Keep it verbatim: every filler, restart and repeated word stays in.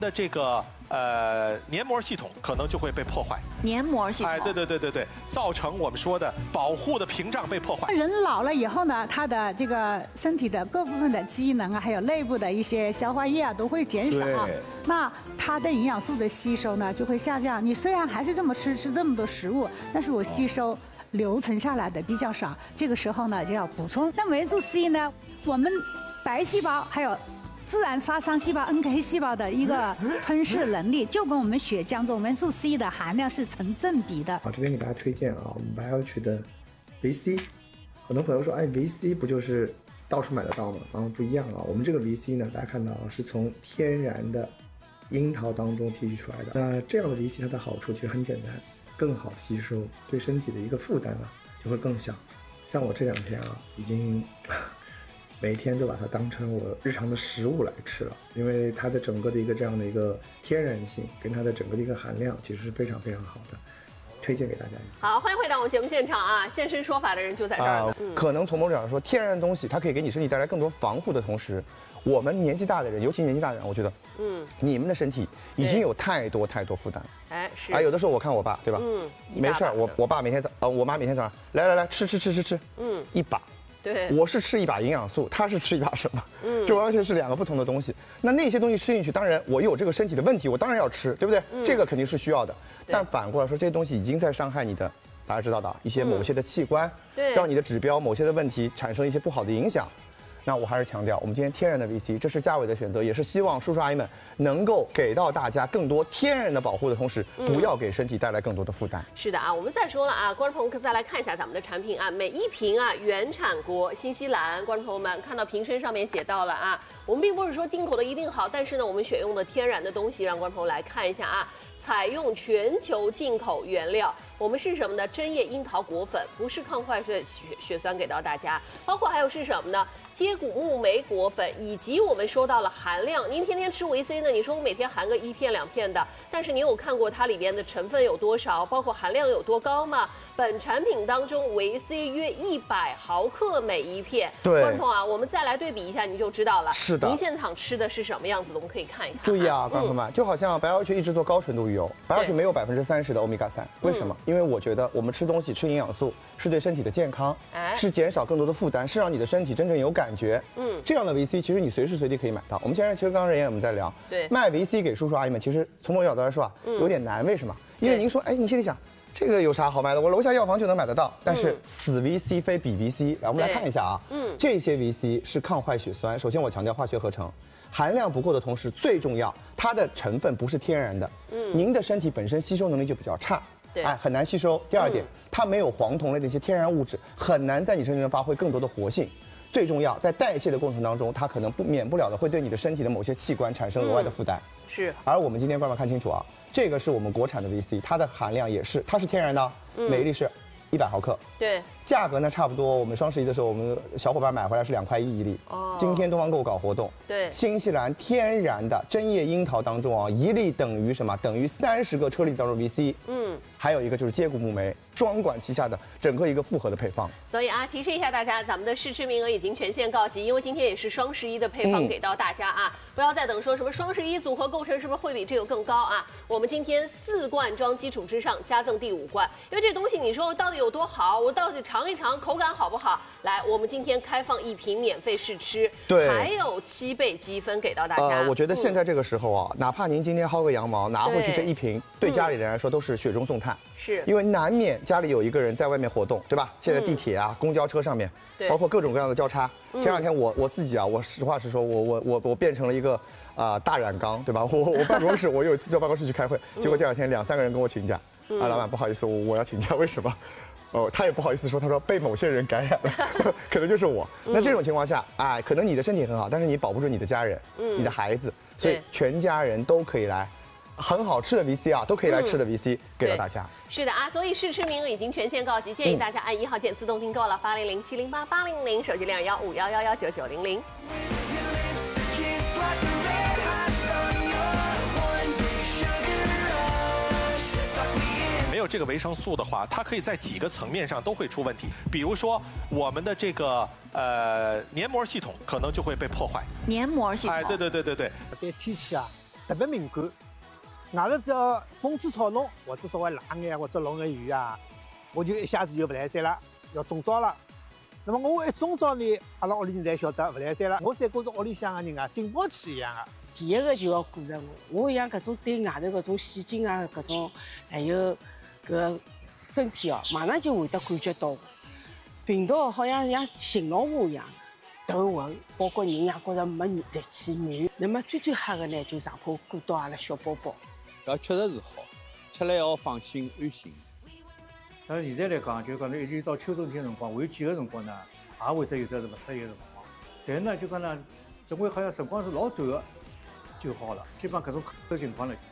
的这个呃黏膜系统可能就会被破坏。 黏膜系统， 哎，对对对对对，造成我们说的保护的屏障被破坏。 人老了以后呢，他的这个身体的各部分的机能啊，还有内部的一些消化液啊，都会减少。那它的营养素的吸收呢，就会下降。你虽然还是这么吃吃这么多食物，但是我吸收留存下来的比较少。这个时候呢，就要补充。那维素 C 呢，我们白细胞还有自然杀伤细胞 N K 细胞的一个吞噬能力，就跟我们血浆中维素 C 的含量是成正比的。 好，这边给大家推荐啊，我们 BioCh 的维 C。很多朋友说，哎，维 C 不就是到处买得到吗？啊，不一样啊，我们这个维 C 呢，大家看到是从天然的樱桃当中提取出来的。那这样的维 C 它的好处其实很简单，更好吸收，对身体的一个负担啊就会更小。像我这两天啊，已经每天都把它当成我日常的食物来吃了，因为它的整个的一个这样的一个天然性跟它的整个的一个含量其实是非常非常好的，推荐给大家。 好，欢迎回到我们节目现场啊！现身说法的人就在这儿呢。 啊嗯、可能从某种角度说，天然的东西它可以给你身体带来更多防护的同时，我们年纪大的人，尤其年纪大的人，我觉得，嗯，你们的身体已经有太多太多负担。 哎，是。 啊，有的时候我看我爸，对吧？嗯，没事儿，我我爸每天早，呃，我妈每天早上来来来吃吃吃吃吃，嗯，一把。 对， 我是吃一把营养素，他是吃一把什么？嗯，这完全是两个不同的东西。那那些东西吃进去，当然我有这个身体的问题，我当然要吃，对不对？嗯、这个肯定是需要的。但反过来说，这些东西已经在伤害你的，大家知道的一些某些的器官， 对、嗯， 让你的指标某些的问题产生一些不好的影响。那我还是强调，我们今天天然的 V C， 这是嘉伟的选择，也是希望叔叔阿姨们能够给到大家更多天然的保护的同时，不要给身体带来更多的负担。 是的啊，我们再说了啊，观众朋友可再来看一下咱们的产品啊，每一瓶啊原产国新西兰，观众朋友们看到瓶身上面写到了啊，我们并不是说进口的一定好，但是呢，我们选用的天然的东西，让观众朋友来看一下啊，采用全球进口原料。我们是什么呢？针叶樱桃果粉，不是抗坏血血血酸，给到大家。包括还有是什么呢？接骨木莓果粉，以及我们说到了含量。您天天吃维 C 呢？你说我每天含个一片两片的，但是你有看过它里边的成分有多少，包括含量有多高吗？本产品当中维 C 约一百毫克每一片。 对， 观众啊，我们再来对比一下，你就知道了。 是的。 您现场吃的是什么样子的？我们可以看一看。 注意啊，观众们，嗯、就好像白芍曲一直做高纯度鱼油，白芍曲没有百分之三十的欧米伽三，为什么？嗯、因为我觉得我们吃东西吃营养素是对身体的健康，哎、是减少更多的负担，是让你的身体真正有感觉。嗯，这样的维 C 其实你随时随地可以买到。我们现在其实刚刚人也我们在聊， 对， 卖维 C 给叔叔阿姨们，其实从某种角度来说啊，嗯、有点难。为什么？因为您说，哎，你心里想。这个有啥好卖的？我楼下药房就能买得到。但是此 V C 非彼 V C， 来我们来看一下啊。嗯，这些 V C 是抗坏血酸。首先我强调化学合成，含量不够的同时，最重要它的成分不是天然的。嗯，您的身体本身吸收能力就比较差， 对， 哎，很难吸收。第二点，嗯、它没有黄酮类的一些天然物质，很难在你身上发挥更多的活性。最重要，在代谢的过程当中，它可能不免不了的会对你的身体的某些器官产生额外的负担。嗯、 是。 而我们今天观众看清楚啊。这个是我们国产的 V C， 它的含量也是，它是天然的，嗯、每一粒是一百毫克。 对， 价格呢差不多，我们双十一的时候，我们小伙伴买回来是两块一一粒。哦，今天东方购搞活动， 对， 新西兰天然的针叶樱桃当中啊，一粒等于什么？等于三十个车厘子当中 V C。嗯，还有一个就是接骨木莓，双管齐下的整个一个复合的配方。 所以啊，提示一下大家，咱们的试吃名额已经全线告急，因为今天也是双十一的配方给到大家啊，嗯、不要再等说什么双十一组合构成是不是会比这个更高啊？我们今天四罐装基础之上加赠第五罐，因为这东西你说到底有多好，我到底尝一尝口感好不好？来，我们今天开放一瓶免费试吃， 对， 还有七倍积分给到大家。 呃，我觉得现在这个时候啊，嗯、哪怕您今天薅个羊毛拿回去这一瓶，对, 对家里人来说都是雪中送炭， 是因为难免家里有一个人在外面活动，对吧？现在地铁啊、嗯、公交车上面，包括各种各样的交叉。前两天我我自己啊，我实话实说，我我我我变成了一个啊、呃、大染缸，对吧？我我办公室我有一次到办公室去开会，结果第二天两三个人跟我请假，嗯、啊，老板不好意思，我我要请假，为什么？哦，他也不好意思说，他说被某些人感染了，可能就是我。嗯、那这种情况下，哎，可能你的身体很好，但是你保不住你的家人，嗯、你的孩子，所以全家人都可以来，很好吃的 V C 啊，都可以来吃的 V C、嗯、给到大家。 是的啊，所以试吃名额已经全线告急，建议大家按一号键自动订购了，八零零七零八八零零，手机零二幺五幺幺幺九九零零。 没有这个维生素的话，它可以在几个层面上都会出问题。比如说，我们的这个呃黏膜系统可能就会被破坏。 黏膜系统， 哎，对对对对对。 别提起啊， 特别敏感。外头只要风吹草动，或者稍微冷眼或者落眼雨啊，我就一下子就不来三了，要中招了。那么我一中招呢，阿拉屋里人才晓得不来三了。我才觉着屋里向个人啊，警报器一样的。 第一个就要顾着我，我像搿种对外头搿种细菌啊，搿种还有搿身体哦，马上就会得感觉到。病毒好像像信号画一样，头昏，包括人也觉着没力气软。那么最最吓个呢，就上坡赶到阿拉小宝宝。 搿确实是好，吃了要放心安心。 但是现在来讲，就讲呢，一直到秋冬天辰光，还有几个辰光呢，也会得有得是勿适宜个辰光。但是呢，就讲呢，这回好像辰光是老短个就好了，基本上搿种口头情况呢。